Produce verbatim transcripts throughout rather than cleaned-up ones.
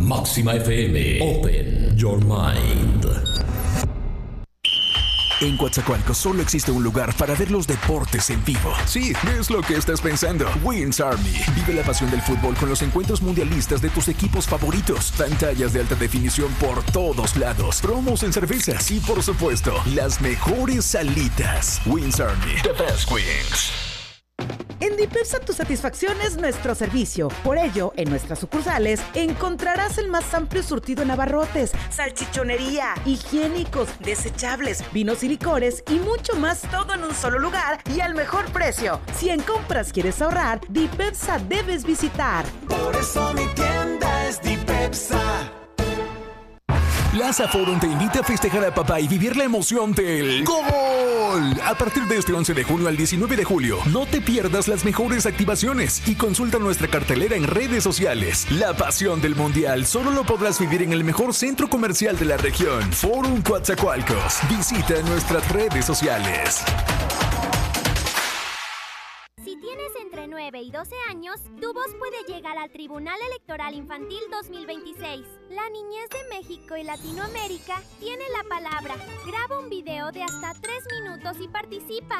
Máxima F M. Open your mind. En Coatzacoalcos solo existe un lugar para ver los deportes en vivo. Sí, es lo que estás pensando. Wings Army. Vive la pasión del fútbol con los encuentros mundialistas de tus equipos favoritos. Pantallas de alta definición por todos lados. Promos en cervezas y, por supuesto, las mejores salitas. Wings Army. The best wings. En Dipepsa tu satisfacción es nuestro servicio. Por ello, en nuestras sucursales encontrarás el más amplio surtido en abarrotes, salchichonería, higiénicos, desechables, vinos y licores y mucho más, todo en un solo lugar y al mejor precio. Si en compras quieres ahorrar, Dipepsa debes visitar. Por eso mi tienda es Dipepsa. Plaza Forum te invita a festejar a papá y vivir la emoción del ¡Gol! A partir de este once de junio al diecinueve de julio, no te pierdas las mejores activaciones y consulta nuestra cartelera en redes sociales. La pasión del mundial solo lo podrás vivir en el mejor centro comercial de la región, Forum Coatzacoalcos. Visita nuestras redes sociales. Si tienes entre nueve y doce años, tu voz puede llegar al Tribunal Electoral Infantil dos mil veintiséis. La niñez de México y Latinoamérica tiene la palabra. Graba un video de hasta tres minutos y participa.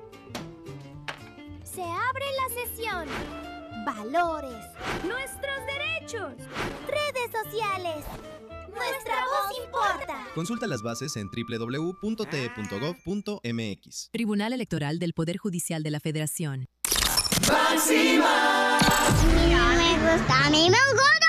Se abre la sesión. Valores. Nuestros derechos. Redes sociales. Nuestra voz importa. Consulta las bases en doble u doble u doble u punto t e punto gov punto m x. Tribunal Electoral del Poder Judicial de la Federación. ¡Máxima! No me gusta, a mí me gusta.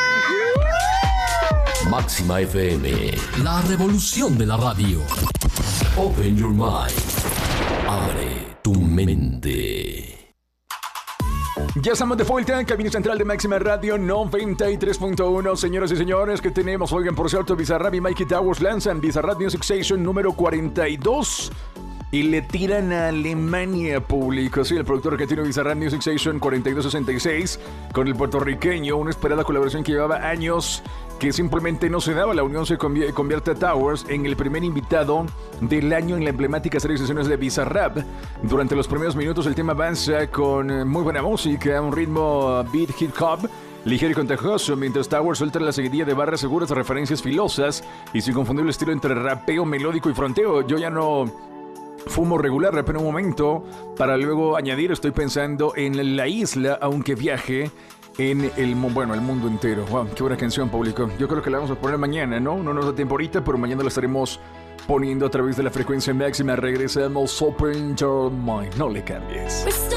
Máxima F M. La revolución de la radio. Open your mind. Abre tu mente. Ya estamos de vuelta en cabina central de Máxima Radio noventa y tres punto uno. Señoras y señores, ¿qué tenemos? Oigan, por cierto, Bizarrap y Mikey Towers lanzan Bizarrap Music Station número cuarenta y dos y le tiran a Alemania, público. Sí, el productor argentino Bizarrap Music Station cuarenta y dos sesenta y seis con el puertorriqueño, una esperada colaboración que llevaba años, que simplemente no se daba. La unión se convierte, convierte a Towers en el primer invitado del año en la emblemática serie de sesiones de Bizarrap. Durante los primeros minutos el tema avanza con muy buena música, un ritmo beat hip hop ligero y contagioso, mientras Towers suelta la seguidilla de barras seguras, referencias filosas y su inconfundible estilo entre rapeo melódico y fronteo. Yo ya no fumo regular, rapeo en un momento, para luego añadir, estoy pensando en la isla, aunque viaje en el, bueno, el mundo entero. Wow, qué buena canción, público. Yo creo que la vamos a poner mañana, ¿no? No nos da tiempo ahorita, pero mañana la estaremos poniendo a través de la frecuencia máxima. Regresamos, Open Your Mind. No le cambies.